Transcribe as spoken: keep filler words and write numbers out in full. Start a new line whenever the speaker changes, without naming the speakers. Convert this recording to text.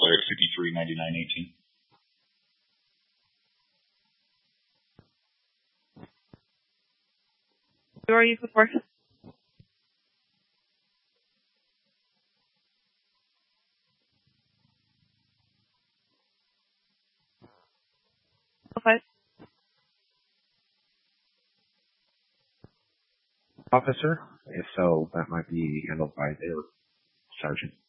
declared fifty-three ninety-nine eighteen.
Who are you before? Okay.
Officer? If so, that might be handled by their sergeant.